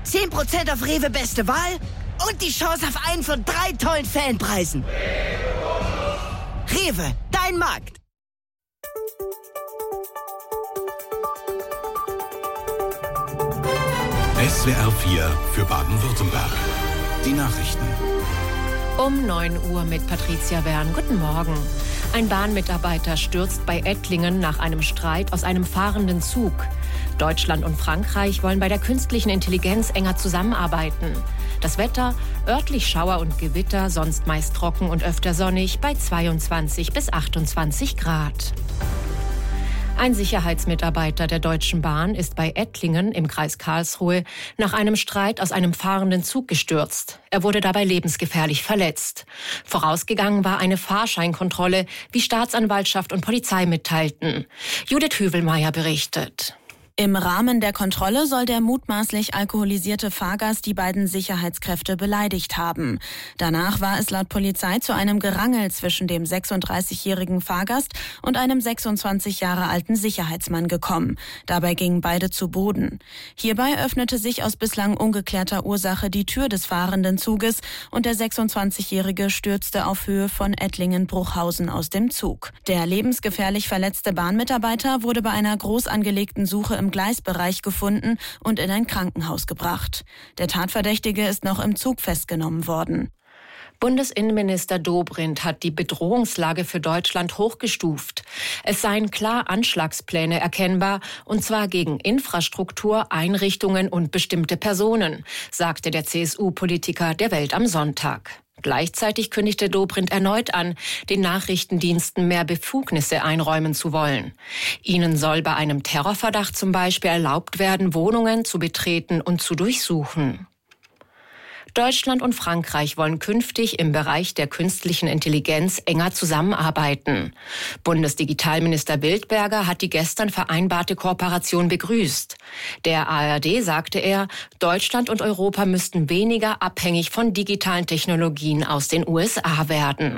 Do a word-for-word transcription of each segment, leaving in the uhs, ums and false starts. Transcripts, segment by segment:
zehn Prozent auf Rewe Beste Wahl und die Chance auf einen von drei tollen Fanpreisen. Rewe, dein Markt. S W R vier für Baden-Württemberg. Die Nachrichten. Um neun Uhr mit Patricia Wern. Guten Morgen. Ein Bahnmitarbeiter stürzt bei Ettlingen nach einem Streit aus einem fahrenden Zug. Deutschland und Frankreich wollen bei der künstlichen Intelligenz enger zusammenarbeiten. Das Wetter, örtlich Schauer und Gewitter, sonst meist trocken und öfter sonnig bei zweiundzwanzig bis achtundzwanzig Grad. Ein Sicherheitsmitarbeiter der Deutschen Bahn ist bei Ettlingen im Kreis Karlsruhe nach einem Streit aus einem fahrenden Zug gestürzt. Er wurde dabei lebensgefährlich verletzt. Vorausgegangen war eine Fahrscheinkontrolle, wie Staatsanwaltschaft und Polizei mitteilten. Judith Hüvelmeier berichtet. Im Rahmen der Kontrolle soll der mutmaßlich alkoholisierte Fahrgast die beiden Sicherheitskräfte beleidigt haben. Danach war es laut Polizei zu einem Gerangel zwischen dem sechsunddreißigjährigen Fahrgast und einem sechsundzwanzig Jahre alten Sicherheitsmann gekommen. Dabei gingen beide zu Boden. Hierbei öffnete sich aus bislang ungeklärter Ursache die Tür des fahrenden Zuges und der sechsundzwanzigjährige stürzte auf Höhe von Ettlingen-Bruchhausen aus dem Zug. Der lebensgefährlich verletzte Bahnmitarbeiter wurde bei einer groß angelegten Suche im Gleisbereich gefunden und in ein Krankenhaus gebracht. Der Tatverdächtige ist noch im Zug festgenommen worden. Bundesinnenminister Dobrindt hat die Bedrohungslage für Deutschland hochgestuft. Es seien klar Anschlagspläne erkennbar, und zwar gegen Infrastruktur, Einrichtungen und bestimmte Personen, sagte der C S U-Politiker der Welt am Sonntag. Gleichzeitig kündigte Dobrindt erneut an, den Nachrichtendiensten mehr Befugnisse einräumen zu wollen. Ihnen soll bei einem Terrorverdacht zum Beispiel erlaubt werden, Wohnungen zu betreten und zu durchsuchen. Deutschland und Frankreich wollen künftig im Bereich der künstlichen Intelligenz enger zusammenarbeiten. Bundesdigitalminister Wildberger hat die gestern vereinbarte Kooperation begrüßt. Der A R D sagte er, Deutschland und Europa müssten weniger abhängig von digitalen Technologien aus den U S A werden.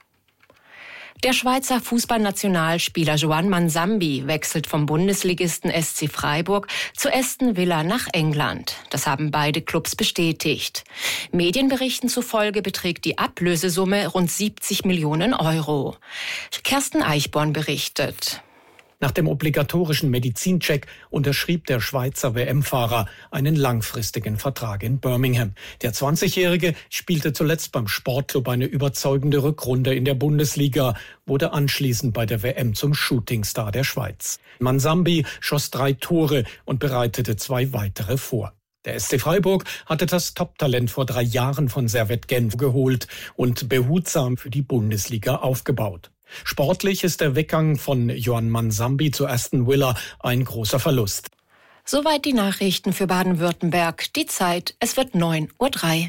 Der Schweizer Fußballnationalspieler Juan Manzambi wechselt vom Bundesligisten S C Freiburg zu Aston Villa nach England. Das haben beide Clubs bestätigt. Medienberichten zufolge beträgt die Ablösesumme rund siebzig Millionen Euro. Kersten Eichborn berichtet. Nach dem obligatorischen Medizincheck unterschrieb der Schweizer W M-Fahrer einen langfristigen Vertrag in Birmingham. Der zwanzigjährige spielte zuletzt beim Sportclub eine überzeugende Rückrunde in der Bundesliga, wurde anschließend bei der W M zum Shootingstar der Schweiz. Manzambi schoss drei Tore und bereitete zwei weitere vor. Der S C Freiburg hatte das Top-Talent vor drei Jahren von Servette Genf geholt und behutsam für die Bundesliga aufgebaut. Sportlich ist der Weggang von Juan Manzambi zu Aston Villa ein großer Verlust. Soweit die Nachrichten für Baden-Württemberg. Die Zeit, es wird neun Uhr drei.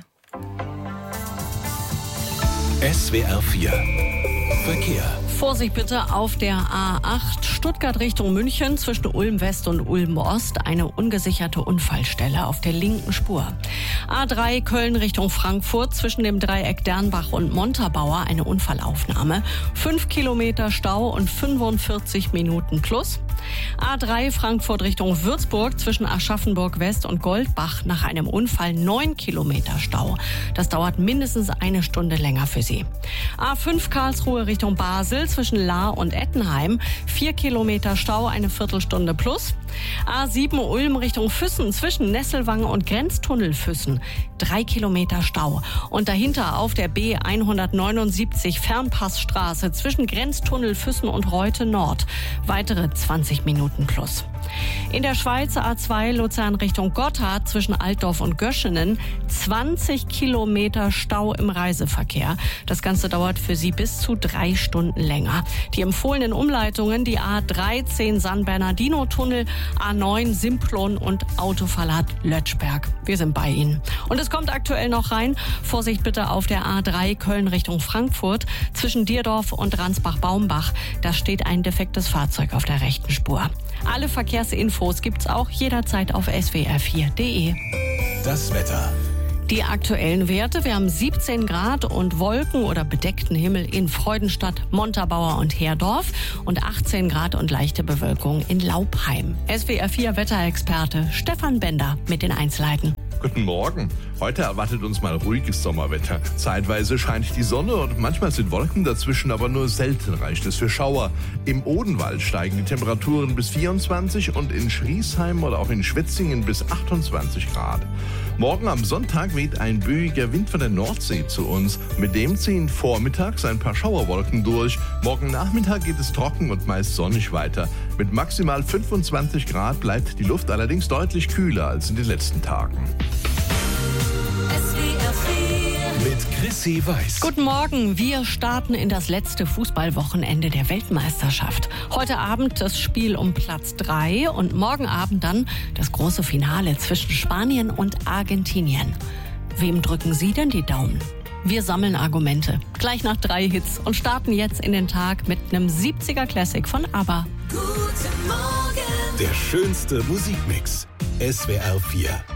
S W R vier Verkehr. Vorsicht bitte auf der A acht Stuttgart Richtung München zwischen Ulm West und Ulm Ost. Eine ungesicherte Unfallstelle auf der linken Spur. A drei Köln Richtung Frankfurt zwischen dem Dreieck Dernbach und Montabaur. Eine Unfallaufnahme. Fünf Kilometer Stau und fünfundvierzig Minuten plus. A drei Frankfurt Richtung Würzburg zwischen Aschaffenburg West und Goldbach nach einem Unfall neun Kilometer Stau. Das dauert mindestens eine Stunde länger für Sie. A fünf Karlsruhe Richtung Basel zwischen Lahr und Ettenheim. Vier Kilometer Stau, eine Viertelstunde plus. A sieben Ulm Richtung Füssen zwischen Nesselwange und Grenztunnel Füssen. Drei Kilometer Stau. Und dahinter auf der B hundertneunundsiebzig Fernpassstraße zwischen Grenztunnel Füssen und Reute Nord. Weitere zwanzig Minuten plus. In der Schweiz A zwei Luzern Richtung Gotthard zwischen Altdorf und Göschenen zwanzig Kilometer Stau im Reiseverkehr. Das Ganze dauert für Sie bis zu drei Stunden länger. Die empfohlenen Umleitungen, die A dreizehn San Bernardino-Tunnel, A neun Simplon und Autoverlad Lötschberg. Wir sind bei Ihnen. Und es kommt aktuell noch rein. Vorsicht bitte auf der A drei Köln Richtung Frankfurt zwischen Dierdorf und Ransbach-Baumbach. Da steht ein defektes Fahrzeug auf der rechten Spur. Alle Verkehrsinfos gibt's auch jederzeit auf S W R vier Punkt de. Das Wetter. Die aktuellen Werte, wir haben siebzehn Grad und Wolken oder bedeckten Himmel in Freudenstadt, Montabaur und Herdorf und achtzehn Grad und leichte Bewölkung in Laupheim. S W R vier Wetterexperte Stefan Bender mit den Einzelheiten. Guten Morgen. Heute erwartet uns mal ruhiges Sommerwetter. Zeitweise scheint die Sonne und manchmal sind Wolken dazwischen, aber nur selten reicht es für Schauer. Im Odenwald steigen die Temperaturen bis vierundzwanzig und in Schriesheim oder auch in Schwetzingen bis achtundzwanzig Grad. Morgen am Sonntag weht ein böiger Wind von der Nordsee zu uns. Mit dem ziehen vormittags ein paar Schauerwolken durch. Morgen Nachmittag geht es trocken und meist sonnig weiter. Mit maximal fünfundzwanzig Grad bleibt die Luft allerdings deutlich kühler als in den letzten Tagen. Mit Chrissy Weiß. Guten Morgen, wir starten in das letzte Fußballwochenende der Weltmeisterschaft. Heute Abend das Spiel um Platz drei und morgen Abend dann das große Finale zwischen Spanien und Argentinien. Wem drücken Sie denn die Daumen? Wir sammeln Argumente. Gleich nach drei Hits und starten jetzt in den Tag mit einem siebziger Classic von ABBA. Der schönste Musikmix. S W R vier.